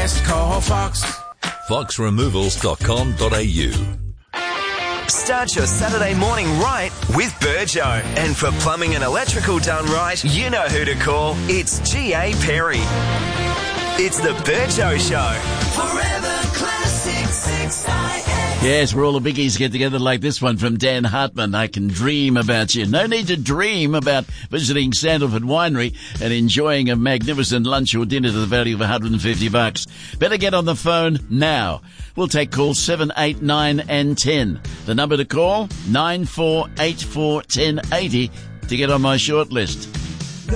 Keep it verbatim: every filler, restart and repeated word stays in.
best, call Fox. fox removals dot com dot a u. Start your Saturday morning right with Burjo. And for plumbing and electrical done right, you know who to call. It's G A Perry. It's the Burjo Show. Forever Classic six I X. Yes, where all the biggies get together like this one from Dan Hartman. I can dream about you. No need to dream about visiting Sandalford Winery and enjoying a magnificent lunch or dinner to the value of one hundred fifty bucks. Better get on the phone now. We'll take calls seven, eight, nine and ten. The number to call, nine four eight four, one oh eight oh to get on my short list.